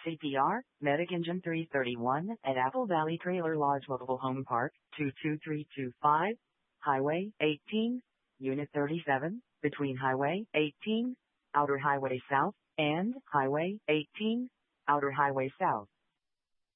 CPR, Medic Engine 331 at Apple Valley Trailer Lodge Mobile Home Park, 22325, Highway 18, Unit 37, between Highway 18, Outer Highway South, and Highway 18, Outer Highway South.